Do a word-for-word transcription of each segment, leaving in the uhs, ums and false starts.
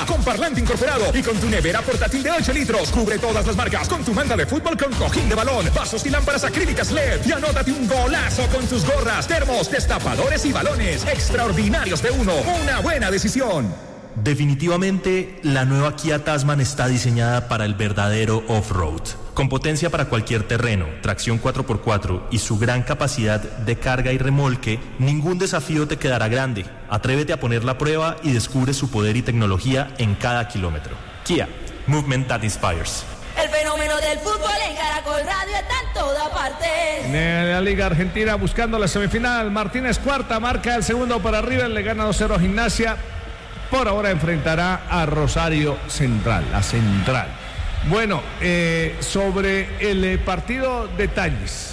con parlante incorporado y con tu nevera portátil de ocho litros. Cubre todas las marcas con tu manta de fútbol con cojín de balón, vasos y lámparas acrílicas L E D. Y anótate un golazo con tus gorras, termos, destapadores y balones. Extraordinarios de Uno. Una buena decisión. Definitivamente, la nueva Kia Tasman está diseñada para el verdadero off-road. Con potencia para cualquier terreno, tracción cuatro por cuatro y su gran capacidad de carga y remolque, ningún desafío te quedará grande. Atrévete a poner la prueba y descubre su poder y tecnología en cada kilómetro. Kia, movement that inspires. El fenómeno del fútbol en Caracol Radio está en toda parte. En la Liga Argentina buscando la semifinal, Martínez Cuarta marca el segundo para River, le gana dos cero a Gimnasia. Por ahora enfrentará a Rosario Central, la Central. Bueno, eh, sobre el eh, partido, detalles.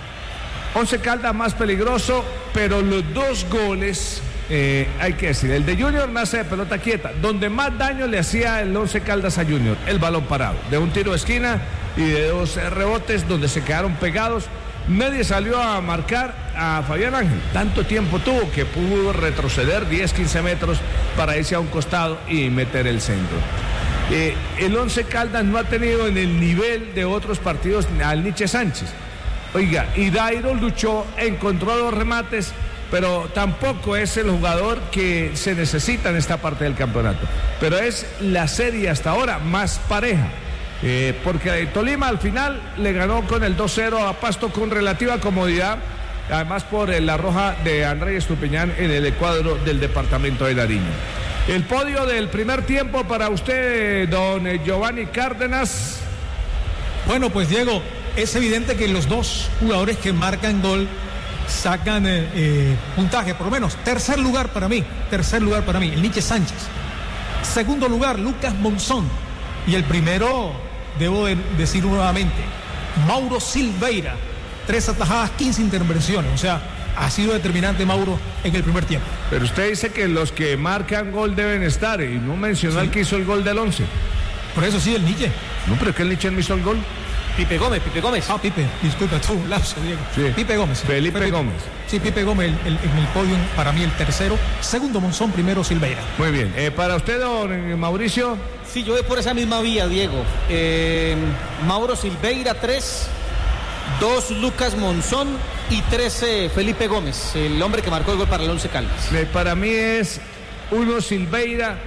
Once Caldas más peligroso, pero los dos goles, eh, hay que decir, el de Junior nace de pelota quieta. Donde más daño le hacía el Once Caldas a Junior, el balón parado, de un tiro de esquina y de dos eh, rebotes donde se quedaron pegados. Nadie salió a marcar a Fabián Ángel. Tanto tiempo tuvo que pudo retroceder diez, quince metros para irse a un costado y meter el centro. Eh, el Once Caldas no ha tenido en el nivel de otros partidos al Nietzsche Sánchez. Oiga, y Dairo luchó, encontró dos remates, pero tampoco es el jugador que se necesita en esta parte del campeonato. Pero es la serie hasta ahora más pareja. Eh, porque Tolima al final le ganó con el dos cero a Pasto con relativa comodidad, además por eh, la roja de Andrés Estupiñán en el cuadro del departamento de Nariño. El podio del primer tiempo para usted, don eh, Giovanni Cárdenas. Bueno, pues Diego, es evidente que los dos jugadores que marcan gol sacan eh, eh, puntaje, por lo menos tercer lugar para mí, tercer lugar para mí, el Nietzsche Sánchez. Segundo lugar, Lucas Monzón. Y el primero, debo de decir nuevamente, Mauro Silveira. Tres atajadas, quince intervenciones. O sea, ha sido determinante Mauro en el primer tiempo. Pero usted dice que los que marcan gol deben estar y no mencionó al sí. que hizo el gol del once. Por eso sí, el Nietzsche. No, pero es que el Nietzsche no hizo el gol. Pipe Gómez, Pipe Gómez. Ah, Pipe, disculpa, tú, lapso, Diego. Sí. Pipe Gómez. Felipe Pipe Gómez. Sí, Pipe Gómez el, el, en el podio, para mí el tercero. Segundo Monzón, primero Silveira. Muy bien. Eh, para usted, don Mauricio. Sí, yo voy por esa misma vía, Diego. Eh, Mauro Silveira, tres. Dos, Lucas Monzón. Y trece, Felipe Gómez, el hombre que marcó el gol para el Once Caldas. Eh, para mí es uno Silveira,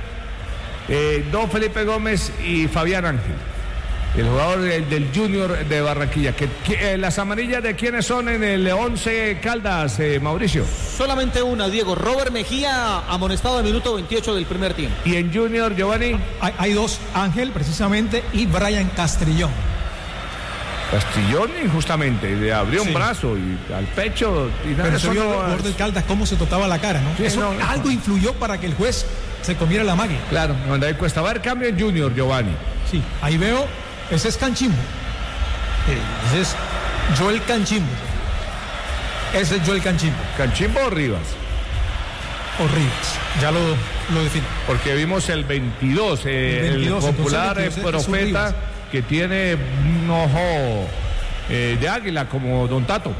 eh, dos Felipe Gómez y Fabián Ángel. El jugador del, del Junior de Barranquilla. Que, que, eh, ¿Las amarillas de quiénes son en el Once Caldas, eh, Mauricio? Solamente una, Diego. Robert Mejía, amonestado al minuto veintiocho del primer tiempo. ¿Y en Junior, Giovanni? Hay, hay dos, Ángel precisamente y Brian Castrillón. Castrillón, justamente, le abrió sí. un brazo y al pecho. Y nada, pero se vio no... el jugador del Caldas cómo se tocaba la cara, ¿no? Sí, Eso no, no. algo influyó para que el juez se comiera la magia. Claro, cuando hay cuesta. Va a haber cambio en Junior, Giovanni. Sí, ahí veo. Ese es Canchimbo. Ese es Joel Canchimbo. Ese es Joel Canchimbo. ¿Canchimbo o Rivas? O Rivas. Ya lo, lo defino. Porque vimos el veintidós, eh, el, veintidós, el popular el profeta que tiene un ojo eh, de águila como Don Tato.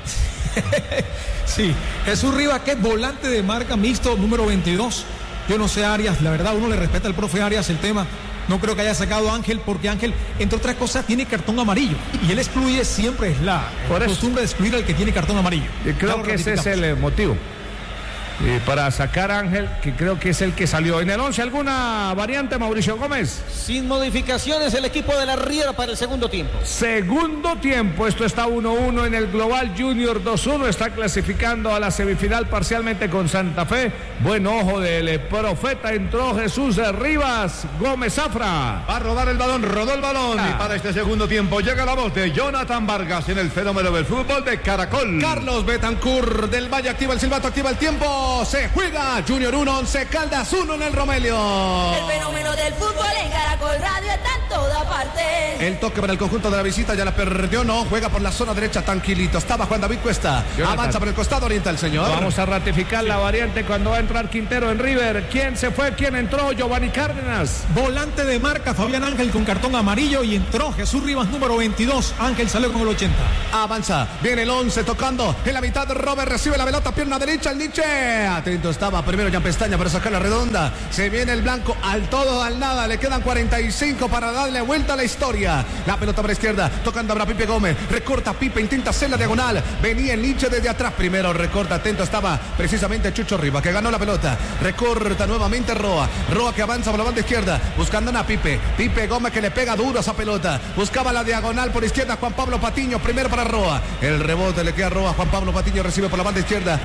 Sí, Jesús Rivas, que es volante de marca mixto número veintidós. Yo no sé, Arias, la verdad, uno le respeta al profe Arias el tema. No creo que haya sacado a Ángel, porque Ángel, entre otras cosas, tiene cartón amarillo. Y él excluye, siempre es la Por costumbre de excluir al que tiene cartón amarillo. Y creo que ese es el motivo. Eh, para sacar a Ángel, que creo que es el que salió. En el once, ¿alguna variante, Mauricio Gómez? Sin modificaciones, el equipo de la Riera para el segundo tiempo. Segundo tiempo, esto está uno uno en el Global Junior dos uno, está clasificando a la semifinal parcialmente con Santa Fe. Buen ojo del profeta, entró Jesús Rivas, Gómez Zafra. Va a rodar el balón, rodó el balón ah. y para este segundo tiempo llega la voz de Jonathan Vargas en el fenómeno del fútbol de Caracol. Carlos Betancur del Valle activa el silbato, activa el tiempo. Se juega Junior uno, Once Caldas uno en el Romelio. El fenómeno del fútbol en Caracol Radio está en toda parte. partes. El toque para el conjunto de la visita, ya la perdió, no, juega por la zona derecha, tranquilito. Estaba Juan David Cuesta, Jonathan. Avanza por el costado oriental, señor. Vamos a ratificar la variante cuando va a entrar Quintero en River. ¿Quién se fue? ¿Quién entró? Giovanni Cárdenas. Volante de marca Fabián Ángel con cartón amarillo y entró Jesús Rivas número veintidós. Ángel salió con el ochenta. Avanza, viene el once tocando en la mitad. Robert recibe la pelota, pierna derecha, el Nietzsche. Atento estaba primero Jan Pestaña para sacar la redonda. Se viene el blanco al todo, al nada. Le quedan cuarenta y cinco para darle vuelta a la historia. La pelota para la izquierda, tocando a Pipe Gómez. Recorta Pipe, intenta hacer la diagonal. Venía el Nietzsche desde atrás. Primero recorta, atento estaba precisamente Chucho Rivas, que ganó la pelota. Recorta nuevamente Roa. Roa que avanza por la banda izquierda, buscando a Pipe. Pipe Gómez que le pega duro a esa pelota. Buscaba la diagonal por izquierda Juan Pablo Patiño. Primero para Roa. El rebote le queda a Roa. Juan Pablo Patiño recibe por la banda izquierda.